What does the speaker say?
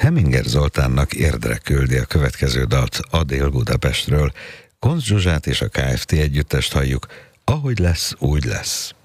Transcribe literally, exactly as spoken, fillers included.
Heminger Zoltánnak Érdre küldi a következő dalt a Dél-Budapestről. Koncz Zsuzsát és a Kft. Együttest halljuk, Ahogy lesz, úgy lesz.